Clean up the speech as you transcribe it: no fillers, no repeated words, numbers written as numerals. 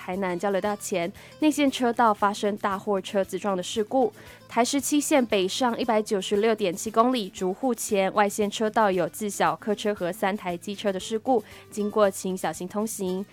台南交流道前内线车道发生大货车自撞的事故。台17线北上196.7公里，竹户前外线车道有自小客车和3台机车的事故，经过请小心通行。